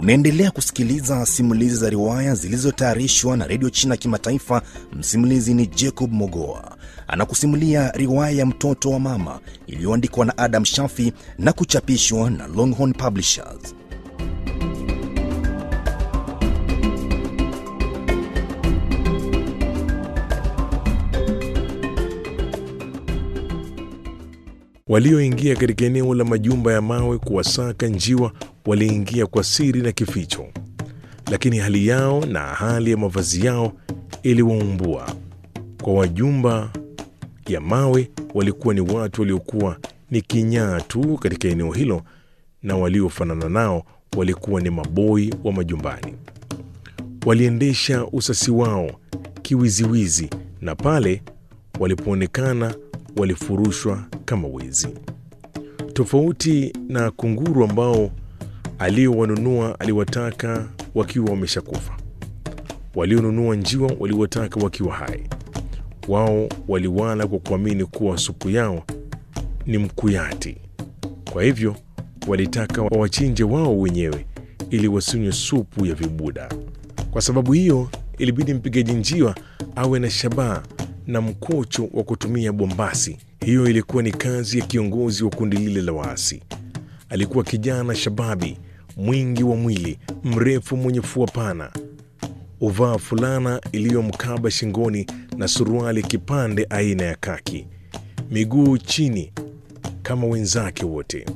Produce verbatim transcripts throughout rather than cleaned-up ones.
Unaendelea kusikiliza simulizi za riwaya zilizotayarishwa na Radio China Kimataifa. Msimulizi ni Jacob Mogoa. Anakusimulia riwaya ya Mtoto wa Mama iliyoandikwa na Adam Shafi na kuchapishwa na Longhorn Publishers. Walioingia katika eneo la majumba ya mawe kuwasaka njiwa waliingia kwa siri na kificho, lakini hali yao na hali ya mavazi yao iliwaumbua. Kwa wajumba ya mawe walikuwa ni watu waliokuwa ni kinyaa tu katika eneo hilo, na waliofanana nao walikuwa ni maboi wa majumbani. Waliendesha usasi wao kiwiziwizi, na pale walipoonekana walifurushwa kama wezi. Tofauti na kunguru ambao aliowanunua aliwataka wakiwa wameshakufa, walionunua njiwa waliwataka wakiwa hai. Wao waliwala kwa kuamini kuwa supu yao ni mkuyati. Kwa hivyo walitaka wawachinje wao wenyewe ili wasinywe supu ya vibuda. Kwa sababu hiyo ilibidi mpigaji njiwa awe na shabaha na mkocho wa kutumia bombasi. Hiyo ilikuwa ni kazi ya kiongozi wa kundi lile la waasi. Alikuwa kijana shababi, mwingi wa mwili, mrefu, mwenye fua pana, uvaa fulana iliyomkaba shingoni na suruali kipande aina ya kaki, miguu chini kama wenzake wote.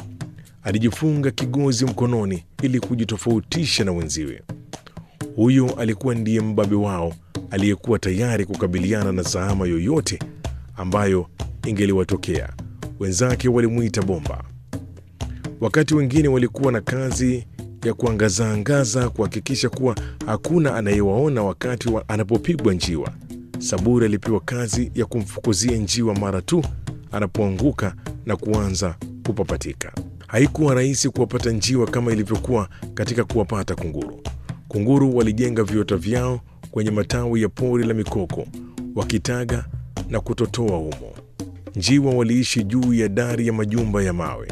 Alijifunga kigozi mkononi ili kujitofautisha na wenziwe. Huyo alikuwa ndiye mbabe wao, aliyekuwa tayari kukabiliana na zahama yoyote ambayo ingeliwatokea. Wenzake walimuita Bomba. Wakati wengine walikuwa na kazi ya kuangaza-angaza kuhakikisha kuwa hakuna anayewaona wakati wa anapopigwa njiwa, Saburi alipewa kazi ya kumfukuzia njiwa mara tu anapoanguka na kuanza kupapatika. Haikuwa rahisi kuwapata njiwa kama ilivyokuwa katika kuwapata kunguru. Kunguru walijenga viota vyao kwenye matawi ya pori la mikoko, wakitaga na kutotoa humo. Njiwa waliishi juu ya dari ya majumba ya mawe.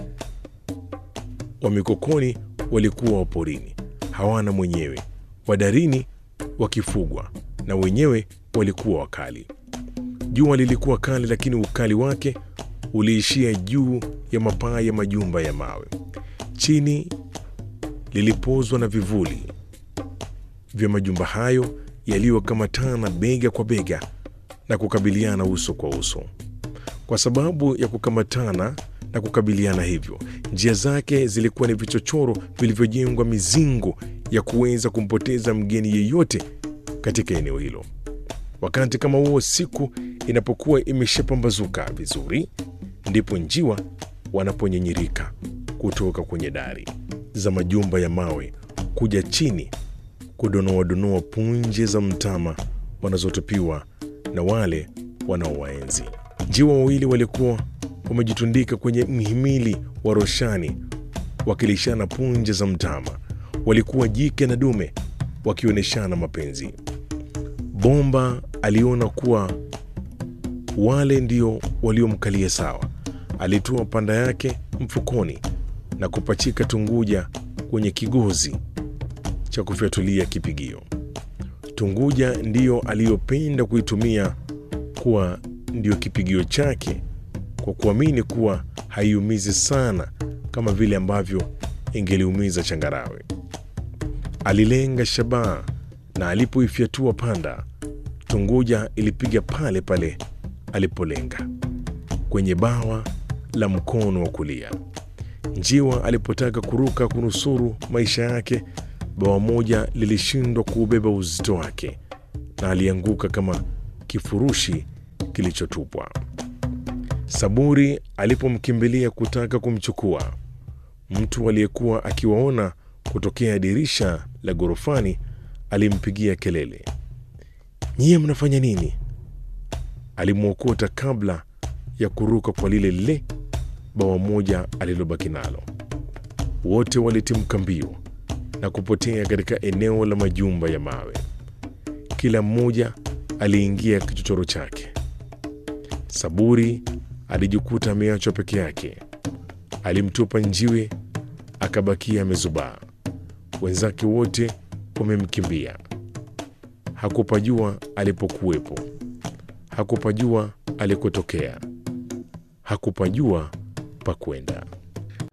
Wa mikokoni walikuwa wa porini, hawana mwenyewe. Wadarini wakifugwa, na wenyewe walikuwa wakali. Jua lilikuwa kali, lakini ukali wake uliishia juu ya mapaa ya majumba ya mawe. Chini lilipozwa na vivuli vya majumba hayo yaliyokamatana bega kwa bega na kukabiliana uso kwa uso. Kwa sababu ya kukamatana na kukabiliana hivyo, njia zake zilikuwa ni vichochoro vilivyojengwa mizingo ya kuweza kumpoteza mgeni yeyote katika eneo hilo. Wakati kama huo, siku inapokuwa imeshapambazuka vizuri, ndipo njiwa wanaponyenyirika kutoka kwenye dari za majumba ya mawe kuja chini kudonoa-donoa punje za mtama wanazotupiwa na wale wanaowaenzi. Njiwa wawili walikuwa wamejitundika kwenye mhimili wa roshani wakilishana punje za mtama. Walikuwa jike na dume wakioneshana mapenzi. Bomba aliona kuwa wale ndio waliomkalia sawa. Alitoa panda yake mfukoni na kupachika tunguja kwenye kigozi cha kufyatulia kipigio. Tunguja ndiyo aliyopenda kuitumia kuwa ndiyo kipigio chake, kwa kuamini kuwa haiumizi sana kama vile ambavyo ingeliumiza changarawe. Alilenga shabaha, na alipoifyatua panda, tunguja ilipiga pale pale alipolenga, kwenye bawa la mkono wa kulia. Njiwa alipotaka kuruka kunusuru maisha yake, bawa moja lilishindwa kuubeba uzito wake na alianguka kama kifurushi kilichotupwa. Saburi alipomkimbilia kutaka kumchukua, mtu aliyekuwa akiwaona kutokea dirisha la gorofani alimpigia kelele, "Nyie mnafanya nini?" Alimwokota kabla ya kuruka kwa lile lile bawa moja alilobaki nalo. Wote walitimka mbio na kupotea katika eneo la majumba ya mawe. Kila mmoja aliingia kichochoro chake. Saburi alijikuta ameachwa peke yake. Alimtupa njiwe, akabakia amezubaa. Wenzake wote wamemkimbia. Hakupajua alipokuwepo, hakupajua alikotokea, hakupajua pa kwenda.